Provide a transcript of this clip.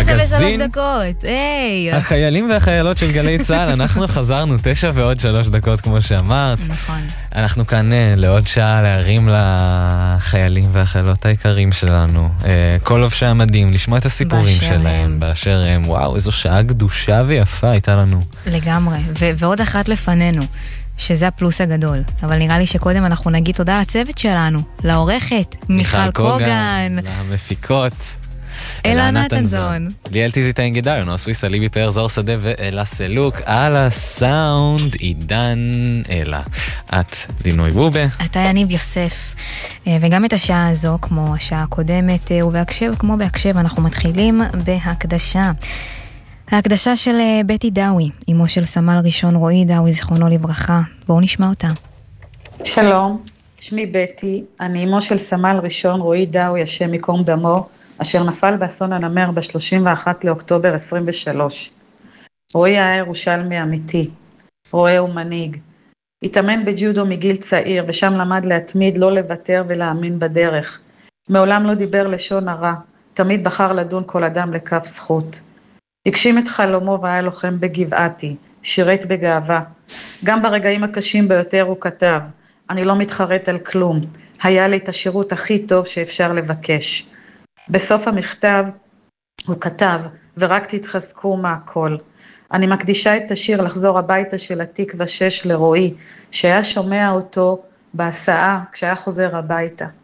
דקות, היי. החיילים והחיילות של גלי צהל, אנחנו חזרנו 9 ועוד 3 דקות כמו שאמרת. נכון. אנחנו כאן לעוד שעה להרים לחיילים והחיילות העיקרים שלנו, כל לובשי המדים, לשמוע את הסיפורים שלהם באשר הם. וואו, איזו שעה גדושה ויפה הייתה לנו. לגמרי, ועוד אחת לפנינו, שזה הפלוס הגדול. אבל נראה לי שקודם אנחנו נגיד תודה לצוות שלנו, לעורכת מיכל קוגן, למפיקות אלה נתנזון, ליאל טיזיטאין גידר, נועה סוויסה, ליבי פאר, זור שדה ואלה סלוק. על הסאונד עידן אלה. את לינוי בובה, אתה יניב יוסף. וגם את השעה הזו, כמו השעה הקודמת ובהקשב כמו בהקשב, אנחנו מתחילים בהקדשה. ההקדשה של בטי דאווי, אמו של סמל ראשון רועי דאווי, זיכרונו לברכה. בואו נשמע אותה. שלום, שמי בטי, אני אמו של סמל ראשון רועי דאווי, השם ייקום דמו, אשר נפל באסון הנמר ב-31 לאוקטובר 23. רועי היה ירושלמי אמיתי, רועה ומנהיג. התאמן בג'ודו מגיל צעיר, ושם למד להתמיד, לא לוותר ולהאמין בדרך. מעולם לא דיבר לשון הרע, תמיד בחר לדון כל אדם לכף זכות. הגשים את חלומו והיה לוחם בגבעתי, שירת בגאווה. גם ברגעים הקשים ביותר הוא כתב, אני לא מתחרט על כלום, היה לי את השירות הכי טוב שאפשר לבקש. בסוף המכתב הוא כתב, ורק תתחזקו מהכל. אני מקדישה את השיר לחזור הביתה של התקווה 6 לרועי, שהיה שומע אותו בהסעה כשהיה חוזר הביתה.